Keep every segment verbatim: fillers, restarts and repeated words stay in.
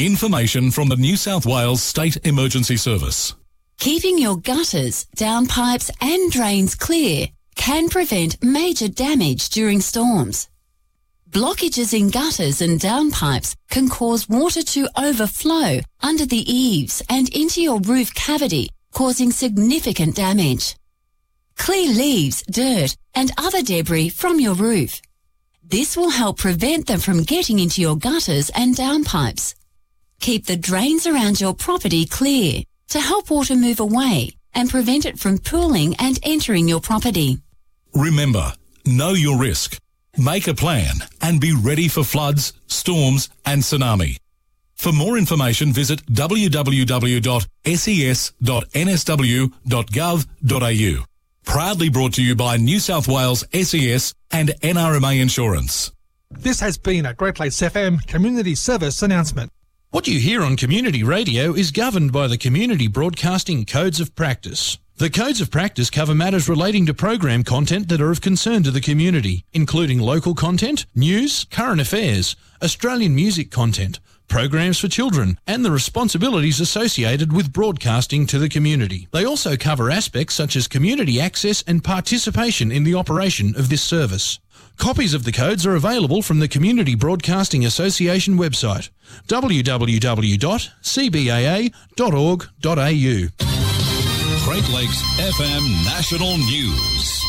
Information from the New South Wales State Emergency Service. Keeping your gutters, downpipes and drains clear can prevent major damage during storms. Blockages in gutters and downpipes can cause water to overflow under the eaves and into your roof cavity, causing significant damage. Clear leaves, dirt and other debris from your roof. This will help prevent them from getting into your gutters and downpipes. Keep the drains around your property clear to help water move away and prevent it from pooling and entering your property. Remember, know your risk, make a plan and be ready for floods, storms and tsunami. For more information, visit w w w dot s e s dot n s w dot gov dot a u. Proudly brought to you by New South Wales S E S and N R M A Insurance. This has been a Great Lakes F M Community Service announcement. What you hear on community radio is governed by the Community Broadcasting Codes of Practice. The Codes of Practice cover matters relating to program content that are of concern to the community, including local content, news, current affairs, Australian music content, programs for children, and the responsibilities associated with broadcasting to the community. They also cover aspects such as community access and participation in the operation of this service. Copies of the codes are available from the Community Broadcasting Association website, w w w dot c b a a dot org dot a u. Great Lakes F M National News.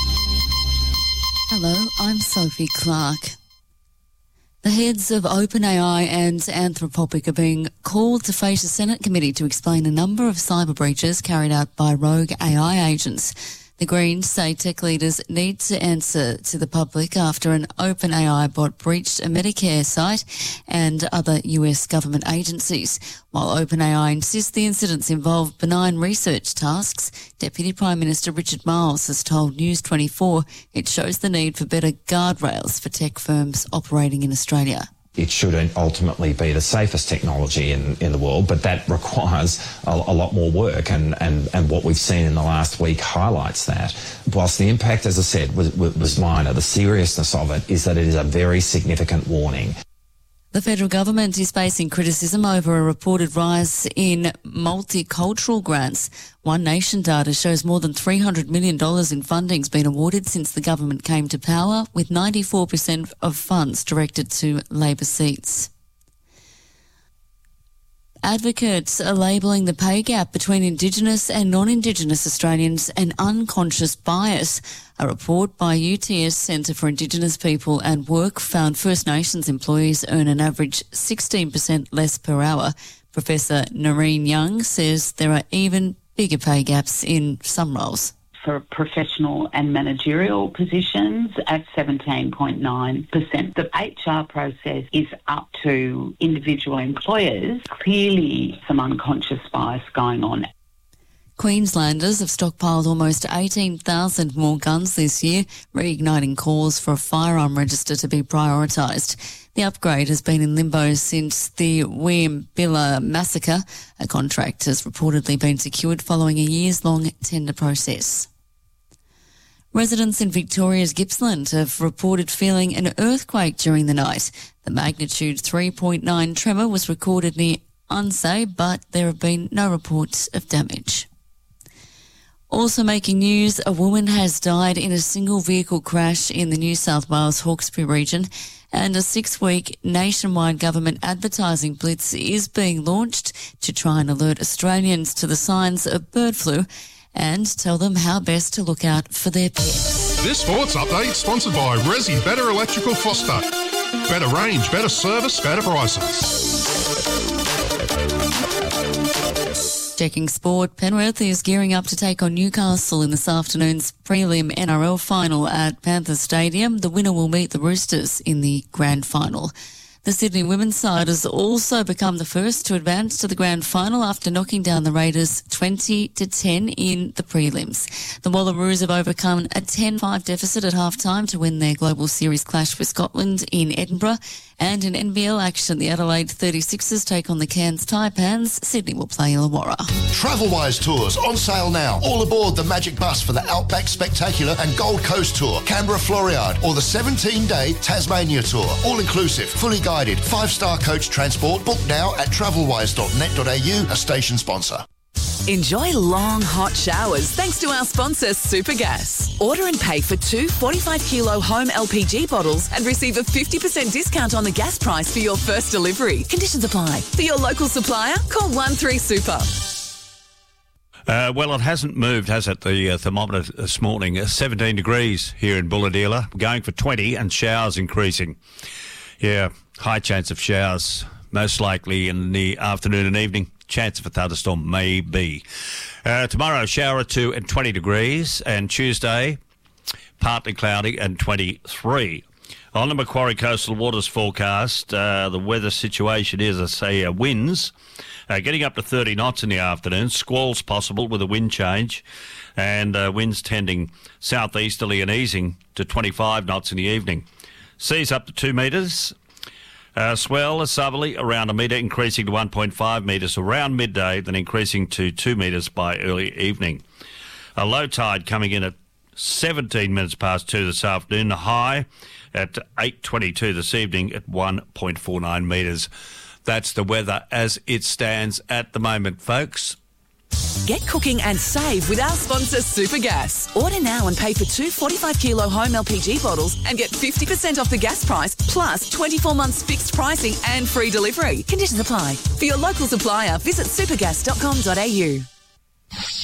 Hello, I'm Sophie Clark. The heads of OpenAI and Anthropic are being called to face a Senate committee to explain a number of cyber breaches carried out by rogue A I agents. The Greens say tech leaders need to answer to the public after an OpenAI bot breached a Medicare site and other U S government agencies. While OpenAI insists the incidents involve benign research tasks, Deputy Prime Minister Richard Marles has told News twenty-four it shows the need for better guardrails for tech firms operating in Australia. It should ultimately be the safest technology in, in the world, but that requires a, a lot more work, and, and, and what we've seen in the last week highlights that. Whilst the impact, as I said, was, was minor, the seriousness of it is that it is a very significant warning. The federal government is facing criticism over a reported rise in multicultural grants. One Nation data shows more than three hundred million dollars in funding has been awarded since the government came to power, with ninety-four percent of funds directed to Labor seats. Advocates are labelling the pay gap between Indigenous and non-Indigenous Australians an unconscious bias. A report by U T S Centre for Indigenous People and Work found First Nations employees earn an average sixteen percent less per hour. Professor Noreen Young says there are even bigger pay gaps in some roles. For professional and managerial positions at seventeen point nine percent. The H R process is up to individual employers. Clearly some unconscious bias going on. Queenslanders have stockpiled almost eighteen thousand more guns this year, reigniting calls for a firearm register to be prioritised. The upgrade has been in limbo since the Wieambilla massacre. A contract has reportedly been secured following a years-long tender process. Residents in Victoria's Gippsland have reported feeling an earthquake during the night. The magnitude three point nine tremor was recorded near Unsay, but there have been no reports of damage. Also making news, a woman has died in a single vehicle crash in the New South Wales Hawkesbury region, and a six-week nationwide government advertising blitz is being launched to try and alert Australians to the signs of bird flu and tell them how best to look out for their pets. This sports update sponsored by Resi Better Electrical Foster. Better range, better service, better prices. Checking sport, Penrith is gearing up to take on Newcastle in this afternoon's prelim N R L final at Panthers Stadium. The winner will meet the Roosters in the grand final. The Sydney women's side has also become the first to advance to the grand final after knocking down the Raiders twenty to ten in the prelims. The Wallaroos have overcome a ten five deficit at half-time to win their Global Series clash with Scotland in Edinburgh. And in N B L action, the Adelaide thirty-sixers take on the Cairns Taipans. Sydney will play Illawarra. Travelwise Tours on sale now. All aboard the Magic Bus for the Outback Spectacular and Gold Coast Tour, Canberra Floriade, or the seventeen-day Tasmania Tour. All inclusive, fully guided provided. Five-star coach transport. Book now at travelwise dot net dot a u, a station sponsor. Enjoy long, hot showers thanks to our sponsor, Supergas. Order and pay for two forty-five kilo home L P G bottles and receive a fifty percent discount on the gas price for your first delivery. Conditions apply. For your local supplier, call one three super. Uh, well, it hasn't moved, has it? The uh, thermometer this morning, uh, seventeen degrees here in Bulahdelah, going for twenty, and showers increasing. Yeah, high chance of showers, most likely in the afternoon and evening. Chance of a thunderstorm, maybe. Uh, tomorrow, shower or two and twenty degrees, and Tuesday, partly cloudy and twenty-three. On the Macquarie Coastal Waters forecast, uh, the weather situation is, I say, uh, winds uh, getting up to thirty knots in the afternoon, squalls possible with a wind change, and uh, winds tending southeasterly and easing to twenty-five knots in the evening. Seas up to two metres. Uh, swell, a southerly, around a metre, increasing to one point five metres around midday, then increasing to two metres by early evening. A low tide coming in at seventeen minutes past two this afternoon, the high at eight twenty-two this evening at one point four nine metres. That's the weather as it stands at the moment, folks. Get cooking and save with our sponsor, Supergas. Order now and pay for two forty-five kilo home L P G bottles and get fifty percent off the gas price, plus twenty-four months fixed pricing and free delivery. Conditions apply. For your local supplier, visit supergas dot com dot a u.